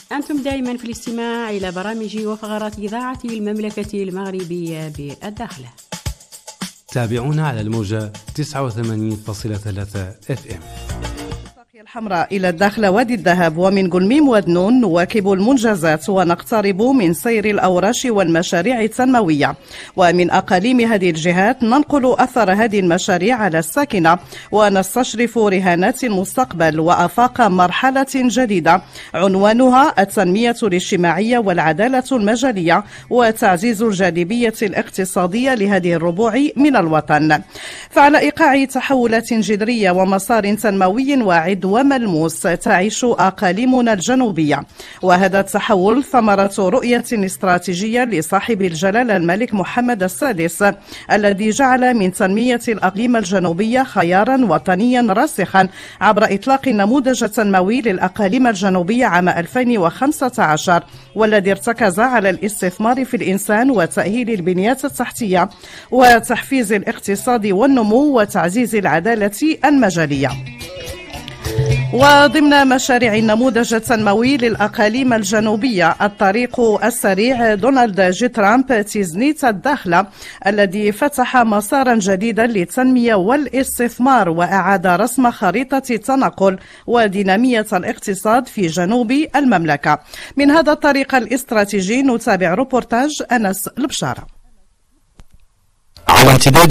أنتم دائما في الاستماع إلى برامج وفقرات إذاعة المملكة المغربية بالداخلة. تابعونا على الموجة 89.3 FM. الحمراء إلى الداخلة وادي الذهب ومن قلميم ودنون نواكب المنجزات ونقترب من سير الأوراش والمشاريع التنموية، ومن أقاليم هذه الجهات ننقل أثر هذه المشاريع على الساكنة ونستشرف رهانات المستقبل وآفاق مرحلة جديدة عنوانها التنمية الاجتماعية والعدالة المجالية وتعزيز الجاذبية الاقتصادية لهذه الربوع من الوطن. فعلى إيقاع تحولات جذرية ومسار تنموي واعد وملموس تعيش أقاليمنا الجنوبية، وهذا التحول ثمرة رؤية استراتيجية لصاحب الجلالة الملك محمد السادس الذي جعل من تنمية الأقليم الجنوبية خيارا وطنيا راسخا عبر إطلاق النموذج التنموي للأقاليم الجنوبية عام 2015، والذي ارتكز على الاستثمار في الإنسان وتأهيل البنيات التحتية وتحفيز الاقتصاد والنمو وتعزيز العدالة المجالية. وضمن مشاريع النموذج التنموي للأقاليم الجنوبية الطريق السريع دونالد جي ترامب تيزنيت الداخلة الذي فتح مسارا جديدا للتنمية والاستثمار وأعاد رسم خريطة التنقل ودينامية الاقتصاد في جنوب المملكة. من هذا الطريق الاستراتيجي نتابع روبورتاج أنس البشارة. على امتداد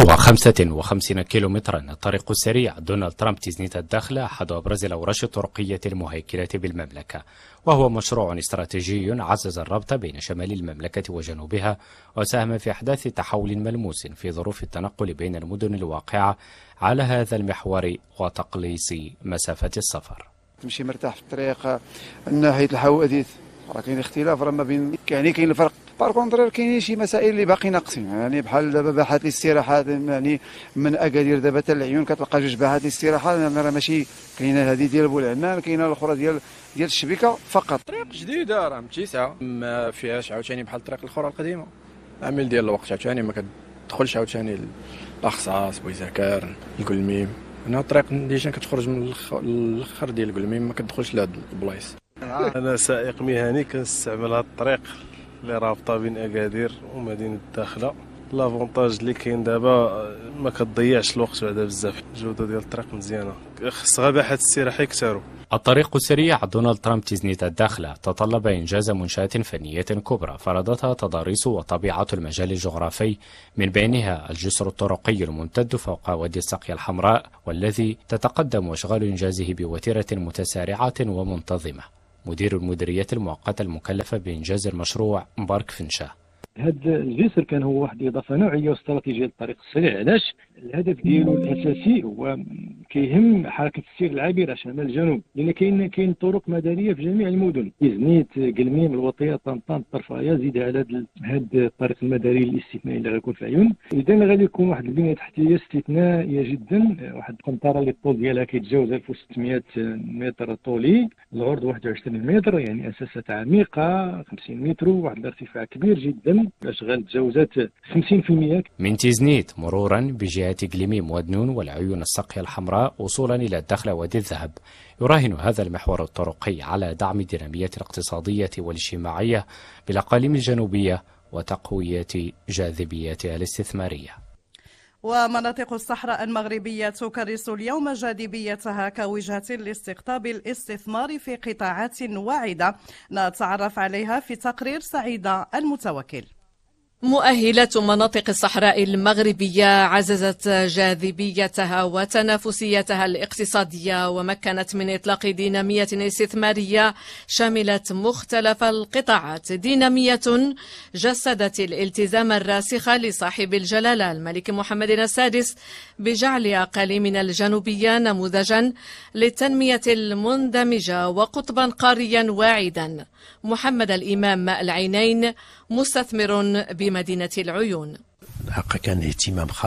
1055 كيلومترا الطريق السريع دونالد ترامب تيزنيت الداخلة أحد أبرز الأوراش الطرقية المهيكلة بالمملكة، وهو مشروع استراتيجي عزز الربط بين شمال المملكة وجنوبها وساهم في إحداث تحول ملموس في ظروف التنقل بين المدن الواقعة على هذا المحور وتقليص مسافة السفر. تمشي مرتاح في الطريق من ناحية الحوادث، راه كاين اختلاف راه ما بين كاين الفرق. باركونترير كاينين شي مسائل اللي باقي ناقصين، يعني بحال دابا باحات الاستراحات، يعني من اكادير دابا حتى العيون كتلقى جوج باحات الاستراحات، يعني راه ماشي كاينه هذه ديال بولعنان، كاينه الاخرى ديال الشبكه فقط. طريق جديده راه متسعه، ما فيهاش عاوتاني بحال الطريق الاخرى القديمه، عامل ديال الوقت عاوتاني ما كتدخلش عاوتاني الاخصاص بويزاكار القلميم. هنا الطريق ديجا كتخرج من الاخر ديال القلميم ما كتدخلش لهاد البلايص. انا سائق مهني كنستعمل هاد الطريق اللي رابطه بين اكادير ومدينه الداخله. لافونتاج اللي كاين دابا ما كتضيعش الوقت بعدا بزاف، الجوده ديال الطريق مزيانه، خصها باحات الاستراحه يكثروا. الطريق السريع دونالد ترامب تيزنيت الداخلة تطلب إنجاز منشآت فنية كبرى فرضتها تضاريس وطبيعة المجال الجغرافي، من بينها الجسر الطرقي الممتد فوق وادي الساقية الحمراء، والذي تتقدم أشغال إنجازه بوتيرة متسارعة ومنتظمة. مدير المديرية المؤقتة المكلفة بإنجاز المشروع مبارك فنشاه: هذا الجسر كان هو واحد الإضافة نوعية واستراتيجية للطريق السريع. علاش؟ الهدف ديالو الأساسي هو كيهم حركة السير العابرة شمال الجنوب، لأن كاين طرق مدنية في جميع المدن، تيزنيت، قلميم، الوطية، طنطان، الطرفاية، زيد على هذا الطريق المدني الاستثنائي اللي غيكون في عيون. إذا غادي يكون واحد البنية تحتية استثنائية جدا، واحد القنطرة اللي الطول ديالها كيتجاوز 1600 متر طولي، العرض 21 متر، يعني أساسات عميقة 50 متر، واحد الارتفاع كبير جدا، أشغال تجاوزات 50%. من تيزنيت مرورا بجهة قلميم ودنون والعيون الساقية الحمراء وصولا إلى الداخلة وادي الذهب، يراهن هذا المحور الطرقي على دعم الدينامية الاقتصادية والاجتماعية بالأقاليم الجنوبية وتقوية جاذبيتها الاستثمارية. ومناطق الصحراء المغربية تكرس اليوم جاذبيتها كوجهة لاستقطاب الاستثمار في قطاعات واعدة نتعرف عليها في تقرير سعيدة المتوكل. مؤهلات مناطق الصحراء المغربية عززت جاذبيتها وتنافسيتها الاقتصادية، ومكنت من إطلاق دينامية استثمارية شملت مختلف القطاعات، دينامية جسدت الالتزام الراسخ لصاحب الجلالة الملك محمد السادس بجعل أقاليمنا الجنوبية نموذجا للتنمية المندمجة وقطبا قاريا واعدا. محمد الإمام ماء العينين مستثمر بمدينة العيون: الحق كان اهتمام خاص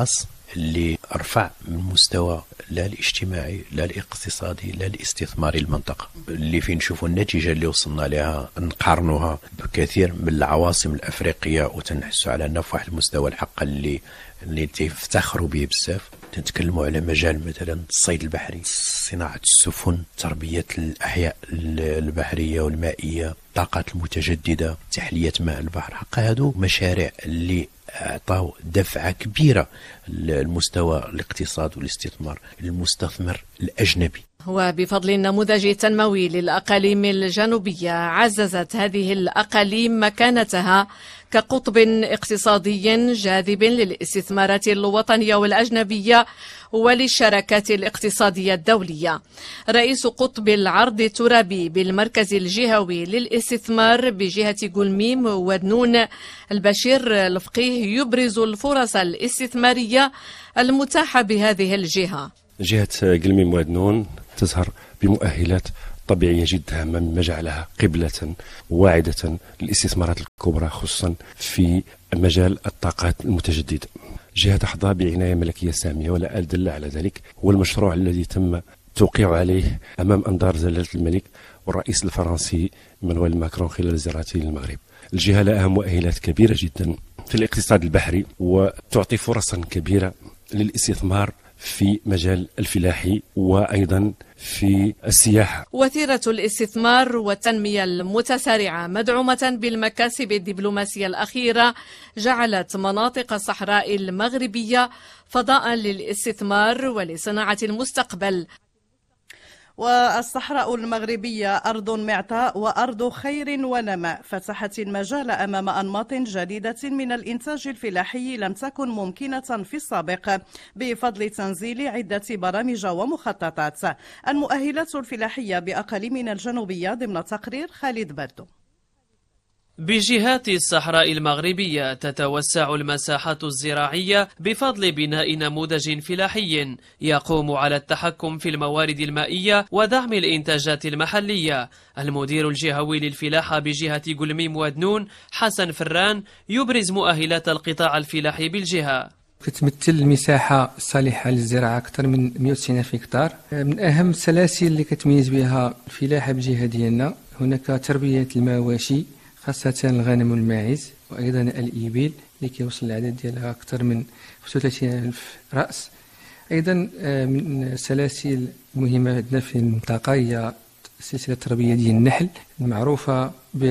اللي رفع من مستوى لا الاجتماعي لا الاقتصادي لا الاستثماري المنطقة، اللي فين نشوفوا النتيجة اللي وصلنا لها نقارنوها بكثير من العواصم الأفريقية وتنحسوا على أنه في واحد المستوى الحق اللي تفتخروا به بزاف. تنتكلموا على مجال مثلا الصيد البحري، صناعة السفن، تربية الأحياء البحرية والمائية، الطاقات المتجددة، تحلية ماء البحر. حق هادو مشاريع اللي أعطاو دفعة كبيرة للمستوى الاقتصاد والاستثمار المستثمر الأجنبي. وبفضل النموذج التنموي للأقاليم الجنوبية عززت هذه الأقاليم مكانتها كقطب اقتصادي جاذب للاستثمارات الوطنية والأجنبية وللشراكات الاقتصادية الدولية. رئيس قطب العرض الترابي بالمركز الجهوي للاستثمار بجهة قلميم ودنون البشير الفقيه يبرز الفرص الاستثمارية المتاحة بهذه الجهة. جهة قلميم ودنون تظهر بمؤهلات طبيعية جدا مما جعلها قبلة واعدة للاستثمارات الكبرى خصوصا في مجال الطاقات المتجددة. جهة تحظى بعناية ملكية سامية ولا أدل على ذلك هو المشروع الذي تم توقيع عليه أمام أنظار جلالة الملك والرئيس الفرنسي مانويل ماكرون خلال زيارته للمغرب. الجهة لها مؤهلات كبيرة جدا في الاقتصاد البحري وتعطي فرصا كبيرة للاستثمار في مجال الفلاحي وأيضا في السياحة. وتيرة الاستثمار والتنمية المتسارعة مدعومة بالمكاسب الدبلوماسية الأخيرة جعلت مناطق الصحراء المغربية فضاء للاستثمار ولصناعة المستقبل. والصحراء المغربية أرض معطاء وأرض خير ونماء، فتحت المجال أمام أنماط جديدة من الإنتاج الفلاحي لم تكن ممكنة في السابق بفضل تنزيل عدة برامج ومخططات. المؤهلات الفلاحية بأقاليمنا الجنوبية ضمن تقرير خالد بدو. بجهات الصحراء المغربية تتوسع المساحات الزراعية بفضل بناء نموذج فلاحي يقوم على التحكم في الموارد المائية ودعم الإنتاجات المحلية. المدير الجهوي للفلاحة بجهة قلميم ودنون حسن فران يبرز مؤهلات القطاع الفلاحي بالجهة. كتمثل المساحة الصالحة للزراعة أكثر من 190 هكتار. من أهم السلاسل اللي كتميز بها الفلاحة بالجهة ديالنا هناك تربية المواشي خاصة الغنم والماعز وأيضا الإبل اللي كيوصل العدد ديالها أكثر من 35,000 رأس. أيضا من السلاسل المهمة عندنا في المنطقة هي سلسلة التربية ديال النحل المعروفة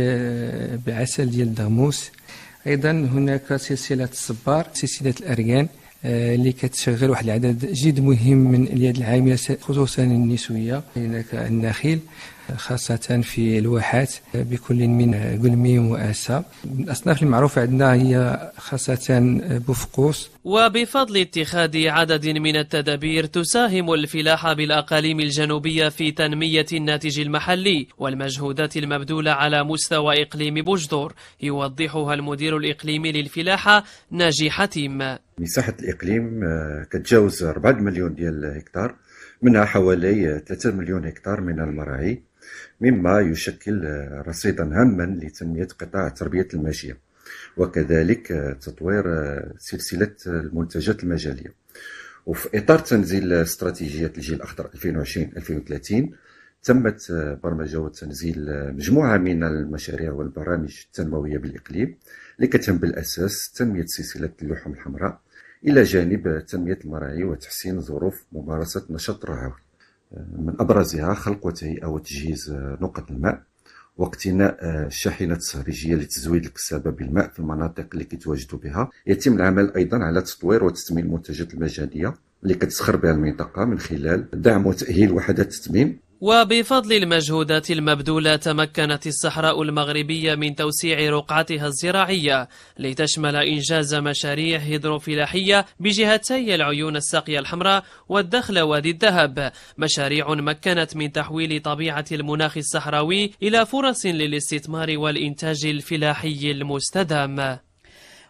بعسل ديال الدغموس. أيضا هناك سلسلة الصبار، سلسلة الأريان اللي كتشغل واحد العدد جد مهم من اليد العاملة خصوصا النسوية. هناك النخيل خاصة في الواحات بكل من قلميم وآسا. الأصناف المعروفة عندنا هي خاصة بوفقوس. وبفضل اتخاذ عدد من التدابير تساهم الفلاحة بالأقاليم الجنوبية في تنمية الناتج المحلي والمجهودات المبذولة على مستوى إقليم بوجدور يوضحها المدير الإقليمي للفلاحة ناجي حتيم. مساحة الإقليم كتجاوز 4 مليون ديال الهكتار، منها حوالي 3 مليون هكتار من المراعي، مما يشكل رصيدا هاما لتنمية قطاع تربية الماشية وكذلك تطوير سلسلة المنتجات المجالية. وفي إطار تنزيل استراتيجية الجيل الأخضر 2020-2030 تمت برمجة وتنزيل مجموعة من المشاريع والبرامج التنموية بالإقليم اللي كتهم بالأساس تنمية سلسلة اللحوم الحمراء إلى جانب تنمية المراعي وتحسين ظروف ممارسة نشاط الرعوي، من أبرزها خلق وتهيئة وتجهيز نقط الماء واقتناء الشاحنات الصهريجية لتزويد الكسابة بالماء في المناطق اللي كيتواجدوا بها. يتم العمل أيضا على تطوير وتثمين المنتجات المجانية اللي كتسخر بها المنطقة من خلال دعم وتأهيل وحدات التثمين. وبفضل المجهودات المبذولة تمكنت الصحراء المغربية من توسيع رقعتها الزراعية لتشمل إنجاز مشاريع هيدروفلاحية بجهتي العيون الساقية الحمراء والدخل وادي الذهب، مشاريع مكنت من تحويل طبيعة المناخ الصحراوي إلى فرص للاستثمار والإنتاج الفلاحي المستدام.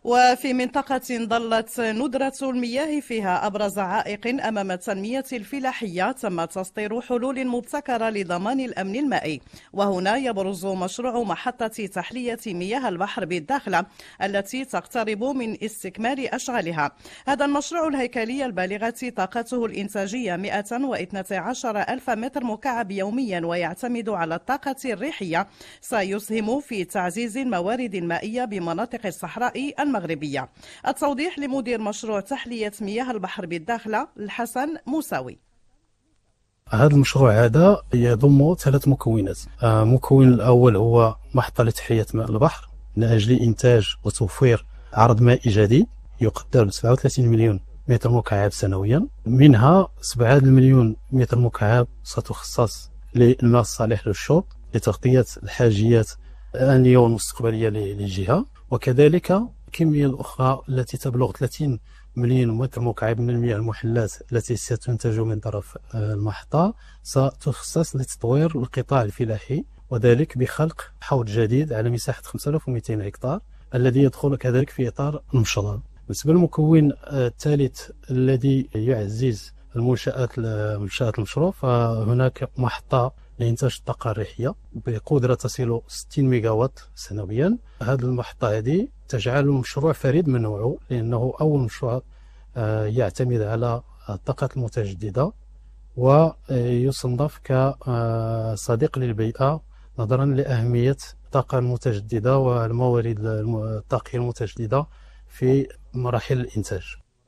وفي منطقة ظلت ندرة المياه فيها أبرز عائق أمام التنمية الفلاحية تم تسطير حلول مبتكرة لضمان الأمن المائي، وهنا يبرز مشروع محطة تحلية مياه البحر بالداخلة التي تقترب من استكمال أشغالها. هذا المشروع الهيكلي البالغة طاقته الإنتاجية 112 ألف متر مكعب يوميا ويعتمد على الطاقة الريحية سيسهم في تعزيز الموارد المائية بمناطق الصحراء المغربية. التوضيح لمدير مشروع تحلية مياه البحر بالداخلة الحسن موسوي. هذا المشروع هذا يضم 3 مكونات. المكون الأول هو محطة لتحلية ماء البحر من أجل إنتاج وتوفير عرض مائي جديد يقدر ب 37 مليون متر مكعب سنويا، منها 7 مليون متر مكعب ستخصص للماء الصالح للشرب لتغطية الحاجيات الآنية والمستقبلية للجهة، وكذلك الكمية الأخرى التي تبلغ 30 مليون متر مكعب من المياه المحلات التي ستنتج من طرف المحطة ستخصص لتطوير القطاع الفلاحي، وذلك بخلق حوض جديد على مساحة 5200 هكتار الذي يدخل كذلك في إطار المشروع. بالنسبة للمكون الثالث الذي يعزز منشآت المشروع، فهناك محطة لإنتاج الطاقة الريحية بقدرة تصل 60 ميجاوات سنويا. هذه المحطة هذه تجعل المشروع فريد من نوعه، لأنه أول مشروع يعتمد على الطاقة المتجددة ويصنف كصديق للبيئة نظرا لأهمية الطاقة المتجددة والموارد الطاقية المتجددة في مراحل الإنتاج.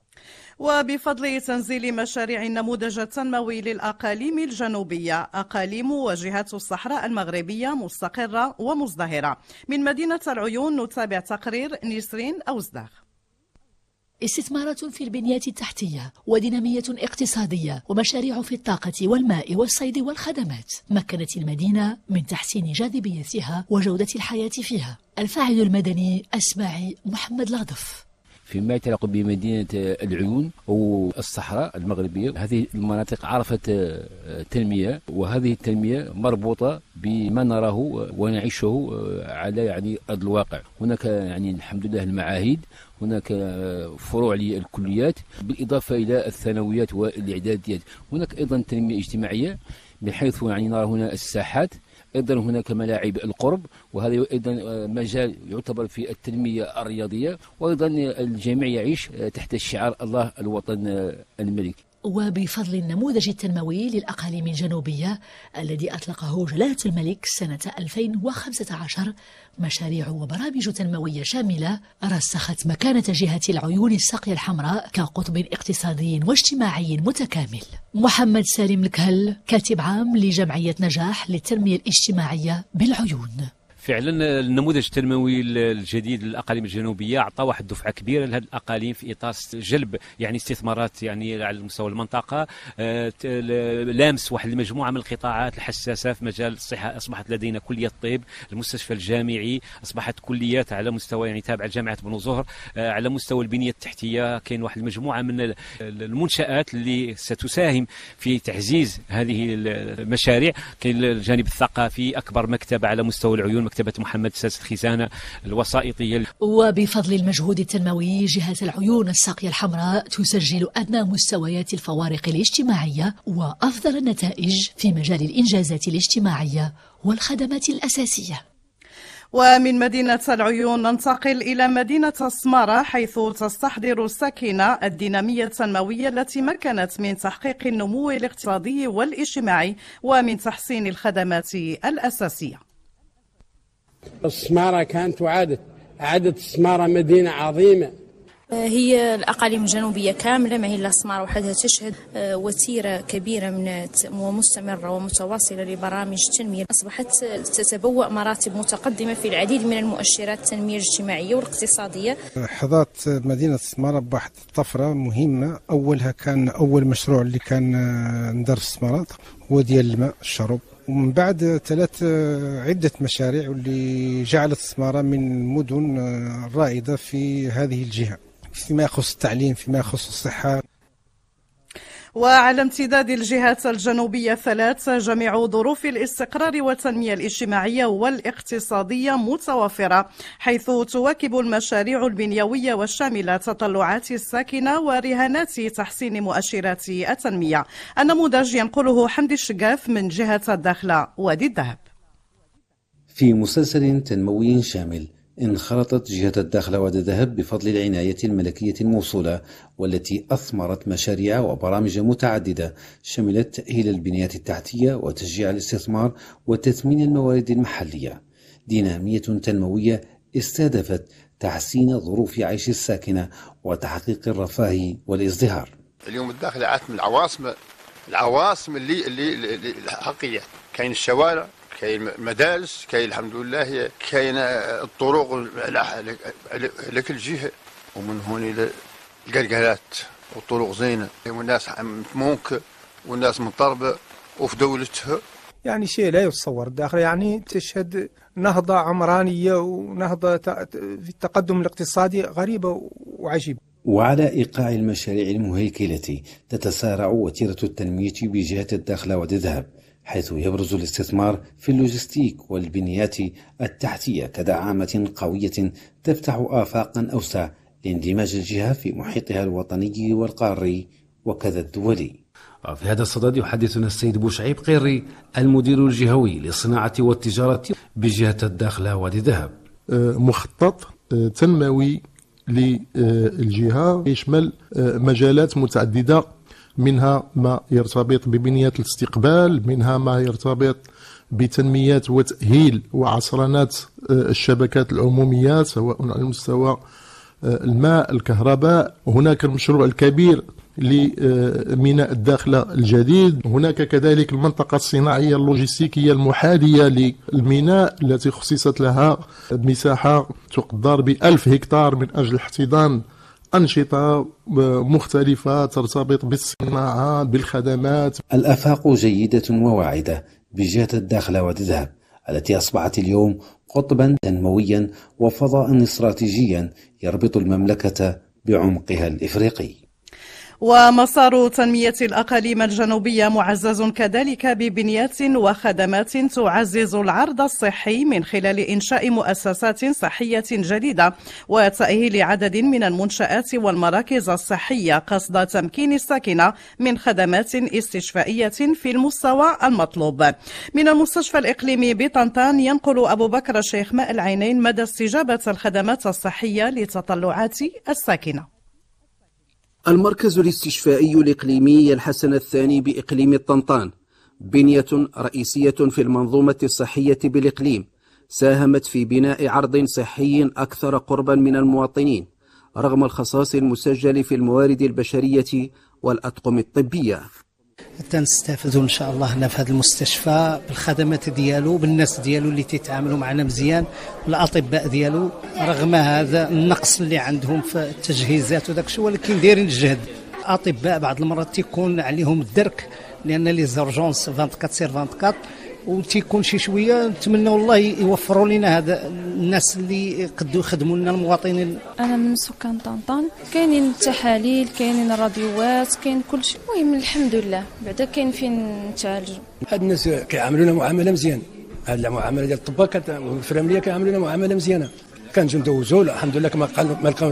وبفضل تنزيل مشاريع النموذج التنموي للأقاليم الجنوبية، أقاليم وجهات الصحراء المغربية مستقرة ومزدهرة. من مدينة العيون نتابع تقرير نسرين أوزداغ. استثمارات في البنيات التحتية ودينامية اقتصادية ومشاريع في الطاقة والماء والصيد والخدمات مكنت المدينة من تحسين جاذبيتها وجودة الحياة فيها. الفاعل المدني أسماعي محمد الغضف. فيما يتعلق بمدينة العيون والصحراء المغربية، هذه المناطق عرفت تنمية، وهذه التنمية مربوطة بما نراه ونعيشه على أرض الواقع. هناك الحمد لله المعاهد، هناك فروع للكليات بالإضافة إلى الثانويات والإعداديات. هناك أيضا تنمية اجتماعية بحيث نرى هنا الساحات، أيضا هناك ملاعب القرب، وهذا أيضا مجال يعتبر في التنمية الرياضية، وأيضا الجميع يعيش تحت الشعار الله الوطن الملك. وبفضل النموذج التنموي للأقاليم الجنوبية الذي أطلقه جلالة الملك سنة 2015، مشاريع وبرامج تنموية شاملة رسخت مكانة جهة العيون الساقية الحمراء كقطب اقتصادي واجتماعي متكامل. محمد سالم الكهل، كاتب عام لجمعية نجاح للتنمية الاجتماعية بالعيون. فعلا النموذج التنموي الجديد للاقاليم الجنوبيه اعطى واحد الدفعه كبيره لهذه الاقاليم في اطار جلب استثمارات على مستوى المنطقه، لامس واحد المجموعه من القطاعات الحساسه في مجال الصحه. اصبحت لدينا كليه الطب، المستشفى الجامعي، اصبحت كليات على مستوى تابعه لجامعه بنو زهر. على مستوى البنيه التحتيه كاين واحد المجموعه من المنشات اللي ستساهم في تعزيز هذه المشاريع. كاين الجانب الثقافي، اكبر مكتبه على مستوى العيون مكتبة محمد السادس الخزانة الوسائطية. وبفضل المجهود التنموي جهة العيون الساقية الحمراء تسجل أدنى مستويات الفوارق الاجتماعية وأفضل النتائج في مجال الإنجازات الاجتماعية والخدمات الأساسية. ومن مدينة العيون ننتقل إلى مدينة السمارة، حيث تستحضر الساكنة الدينامية التنموية التي مكنت من تحقيق النمو الاقتصادي والاجتماعي ومن تحسين الخدمات الأساسية. السمارة كانت وعادت السمارة مدينة عظيمة. هي الأقاليم الجنوبية كاملة، ما هي إلا السمارة وحدها، تشهد وتيرة كبيرة من ومستمرة ومتواصلة لبرامج التنمية، أصبحت تتبوأ مراتب متقدمة في العديد من المؤشرات التنمية الاجتماعية والاقتصادية. حظات مدينة السمارة بواحد طفرة مهمة. أولها كان أول مشروع اللي كان ندار في السمارة هو ديال الماء الشرب، ومن بعد عدة مشاريع واللي جعلت السمارة من المدن الرائدة في هذه الجهة فيما يخص التعليم، فيما يخص الصحة. وعلى امتداد الجهات الجنوبية الثلاث جميع ظروف الاستقرار والتنمية الاجتماعية والاقتصادية متوفرة، حيث تواكب المشاريع البنيوية والشاملة تطلعات الساكنة ورهانات تحسين مؤشرات التنمية. النموذج ينقله حمدي الشقاف من جهة الداخلة وادي الذهب. في مسلسل تنموي شامل انخرطت جهة الداخلة وادي الذهب بفضل العناية الملكية الموصولة، والتي أثمرت مشاريع وبرامج متعددة شملت تأهيل البنيات التحتية وتشجيع الاستثمار وتثمين الموارد المحلية. دينامية تنموية استهدفت تحسين ظروف عيش الساكنة وتحقيق الرفاه والازدهار. اليوم الداخلة عاد من العواصم اللي الحقيقية، كاين الشوارع، كاين المدارس، كاين الحمد لله، كاين الطرق لكل جهه، ومن هون الى القلقلات والطرق زينه، والناس ممكن والناس مضطربه وفي دولتها. يعني شيء لا يتصور. الداخل يعني تشهد نهضه عمرانيه ونهضه في التقدم الاقتصادي غريبه وعجيبه. وعلى إيقاع المشاريع المهيكلة تتسارع وتيرة التنمية بجهة الداخلة وادي الذهب، حيث يبرز الاستثمار في اللوجستيك والبنيات التحتية كدعامة قوية تفتح آفاقا أوسع لاندماج الجهة في محيطها الوطني والقاري وكذا الدولي. في هذا الصدد يحدثنا السيد بوشعيب قيري المدير الجهوي للصناعة والتجارة بجهة الداخلة وادي الذهب. مخطط تنموي للجهة يشمل مجالات متعددة، منها ما يرتبط ببنيات الاستقبال، منها ما يرتبط بتنمية وتأهيل وعصرنات الشبكات العمومية سواء على مستوى الماء، الكهرباء. هناك المشروع الكبير لميناء الداخلة الجديد، هناك كذلك المنطقة الصناعية اللوجستيكية المحاذية للميناء التي خصصت لها مساحة تقدر ب1000 هكتار من أجل احتضان أنشطة مختلفة ترتبط بالصناعة بالخدمات. الآفاق جيدة وواعدة بجهة الداخلة وادي الذهب التي أصبحت اليوم قطبا تنمويا وفضاء استراتيجيا يربط المملكة بعمقها الإفريقي. ومسار تنمية الأقاليم الجنوبية معزز كذلك ببنيات وخدمات تعزز العرض الصحي من خلال إنشاء مؤسسات صحية جديدة وتأهيل عدد من المنشآت والمراكز الصحية قصد تمكين الساكنة من خدمات استشفائية في المستوى المطلوب. من المستشفى الإقليمي بطنطان ينقل أبو بكر الشيخ ماء العينين مدى استجابة الخدمات الصحية لتطلعات الساكنة. المركز الاستشفائي الإقليمي الحسن الثاني بإقليم طنطان بنية رئيسية في المنظومة الصحية بالإقليم، ساهمت في بناء عرض صحي أكثر قربا من المواطنين رغم الخصاص المسجل في الموارد البشرية والأطقم الطبية. تنستافدوا ان شاء الله هنا في هذا المستشفى بالخدمات ديالو، بالناس ديالو اللي تيتعاملوا معنا مزيان، والاطباء ديالو رغم هذا النقص اللي عندهم في التجهيزات وداك الشيء، ولكن دايرين الجهد. اطباء بعض المرات تيكون عليهم الدرك لان لي زورجونس 24/24 وتيكون شي شويه. نتمنى والله يوفروا لنا هذا الناس اللي يقدروا يخدموا لنا المواطنين. انا من سكان طنطان، كاينين التحاليل، كاينين الراديوات، كاين كل شيء. المهم الحمد لله بعدا كاين فين نتعالجوا. هاد الناس كيعاملونا معامله مزيان، هاد المعامله ديال الطباء والفرامليه كيعاملونا معامله مزيانه. كنجيو ندوزو الحمد لله ما لقاو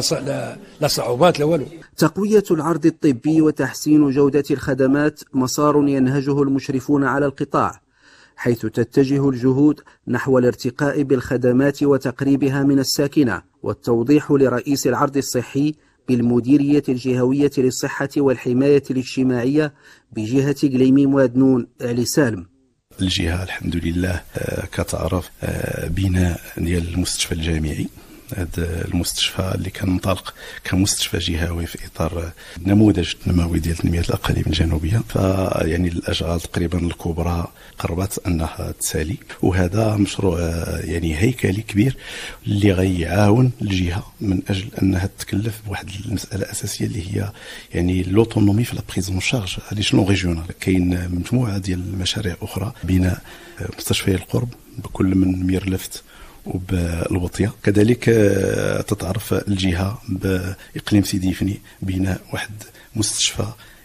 لا صعوبات لا والو. تقوية العرض الطبي وتحسين جودة الخدمات مسار ينهجه المشرفون على القطاع، حيث تتجه الجهود نحو الارتقاء بالخدمات وتقريبها من الساكنة، والتوضيح لرئيس العرض الصحي بالمديرية الجهوية للصحة والحماية الاجتماعية بجهة قليميم وادنون علي سالم. الجهة الحمد لله كتعرف بناء ديال المستشفى الجامعي. هذا المستشفى اللي كان منطلق كمستشفى جهوي في اطار نموذج التنموي ديال تنميه الاقاليم الجنوبيه، فيعني الاجال تقريبا الكبرى قربت انها تسالي، وهذا مشروع يعني هيكلي كبير اللي غيعاون الجهه من اجل انها تتكلف بواحد المساله اساسيه اللي هي يعني لوتونومي في لا بريزون شارج على شنو ريجيونال. كاين مجموعه ديال المشاريع اخرى، بناء مستشفى القرب بكل من ميرلفت وبالوطية، كذلك تتعرف الجهة بإقليم سيدي فني بناء واحد مستشفى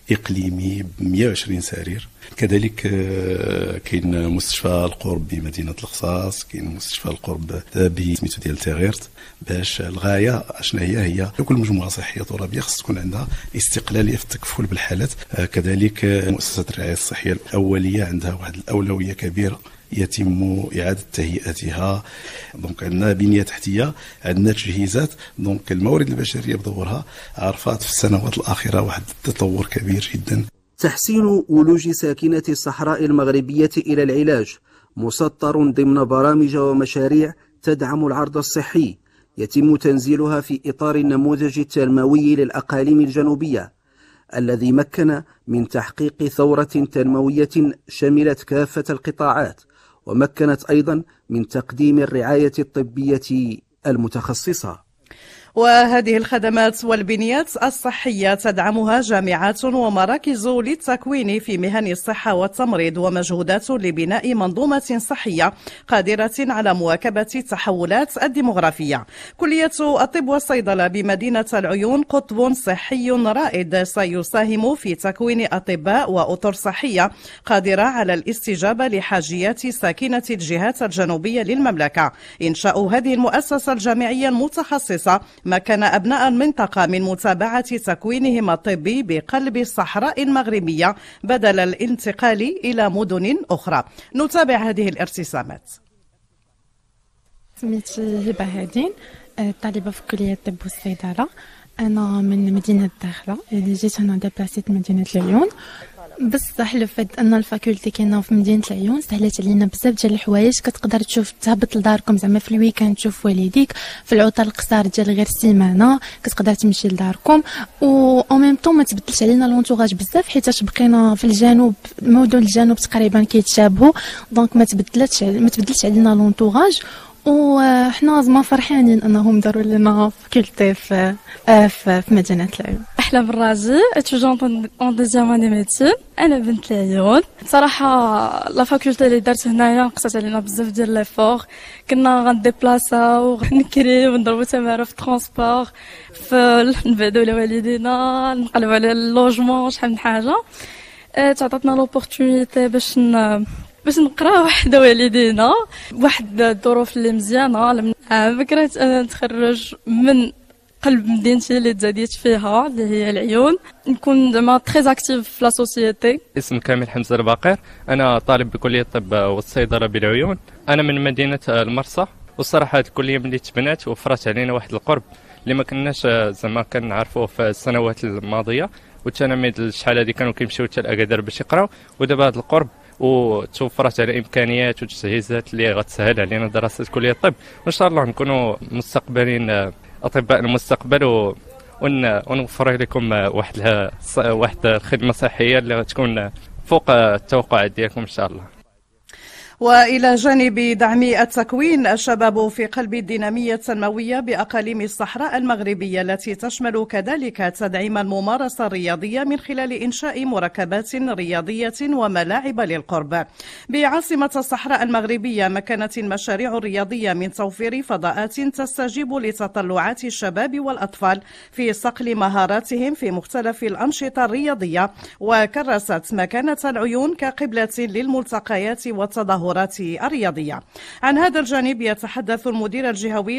إقليمي ب 120 سرير. كذلك كاين مستشفى القرب بمدينة القصاص، كاين مستشفى القرب بسميتو ديال تيغيرت، باش الغاية شنو هي كل مجموعة صحية ترابية خص تكون عندها استقلالية في التكفل بالحالات. كذلك مؤسسات الرعاية الصحية الأولية عندها واحد الأولوية كبيرة يتم إعادة تهيئتها. دونك عندنا بنية تحتية، عندنا تجهيزات، دونك الموارد البشرية بدورها عرفات في السنوات الأخيرة واحد التطور كبير جدا. تحسين ولوج ساكنة الصحراء المغربية إلى العلاج مسطر ضمن برامج ومشاريع تدعم العرض الصحي، يتم تنزيلها في إطار النموذج التنموي للأقاليم الجنوبية الذي مكن من تحقيق ثورة تنموية شملت كافة القطاعات، ومكنت أيضا من تقديم الرعاية الطبية المتخصصة. وهذه الخدمات والبنيات الصحية تدعمها جامعات ومراكز للتكوين في مهن الصحة والتمريض، ومجهودات لبناء منظومة صحية قادرة على مواكبة التحولات الديمغرافية. كلية الطب والصيدلة بمدينة العيون قطب صحي رائد سيساهم في تكوين أطباء وأطر صحية قادرة على الاستجابة لحاجيات ساكنة الجهات الجنوبية للمملكة. إنشاء هذه المؤسسة الجامعية المتخصصة مكن أبناء المنطقة من متابعة تكوينهم الطبي بقلب الصحراء المغربية بدل الانتقال إلى مدن أخرى. نتابع هذه الارتسامات. سميتي هبة هادين، طالبة في كلية الطب والصيدلة. أنا من مدينة الداخلة، اللي جيت هنا دبلاسيت مدينة العيون. بصح لو فات ان الفاكولتي كاينه في مدينه العيون سهلت علينا بزاف ديال الحوايج. كتقدر تشوف تهبط لداركم زعما في الويكاند تشوف والديك، في العطل القصار ديال غير سيمانه كتقدر تمشي لداركم، و او ميم طون ما تبدلش علينا لونطوراج بزاف حيت بقينا في الجنوب. مدن الجنوب تقريبا كيتشابهوا، دونك ما تبدلش علينا لونطوراج. وحنا زعما فرحانين انهم داروا لنا فاكولتي في مدينه العيون. احلى بالراجي اتوجونت اون دوزيام اني ميديسين. انا بنت العيون. صراحه لا فاكولتي اللي درت هنايا نقصت علينا بزاف ديال ليفور. كنا غنديبلاصاو ونكريو ونضربو تماره في ترونسبور، نبعدو على والدينا، نقلبوا على اللوجمون، شحال من حاجه. تعطاتنا لوبورتونيتي باش نقراو وحده والدينا واحد الظروف اللي مزيانه. فكرت انا نتخرج من قلب مدينتي اللي تزاديت فيها اللي هي العيون، نكون زعما تري اكتيف في لا سوسيتي. اسم كامل حمزه الباقر، انا طالب بكليه الطب والصيدله بالعيون. انا من مدينه المرصى، والصراحه هذه الكليه ملي تبنات وفرت علينا واحد القرب اللي ما كناش زعما كنعرفوه في السنوات الماضيه، والتلاميذ شحال هذه كانوا كيمشيو حتى لاكادير باش يقراو، ودابا هذا القرب وتوفرت على امكانيات وتجهيزات اللي غتسهل علينا دراسه كليه الطب، وان شاء الله نكونوا مستقبلين اطباء المستقبل ونوفر لكم واحد الخدمه صحيه اللي غتكون فوق التوقعات ديالكم ان شاء الله. وإلى جانب دعم التكوين، الشباب في قلب الدينامية التنموية بأقاليم الصحراء المغربية التي تشمل كذلك تدعيم الممارسة الرياضية من خلال إنشاء مركبات رياضية وملاعب للقرب. بعاصمة الصحراء المغربية مكنت المشاريع الرياضية من توفير فضاءات تستجيب لتطلعات الشباب والأطفال في صقل مهاراتهم في مختلف الأنشطة الرياضية، وكرست مكانة العيون كقبلة للملتقيات والتظاهرات الرياضية. عن هذا الجانب يتحدث المدير الجهوي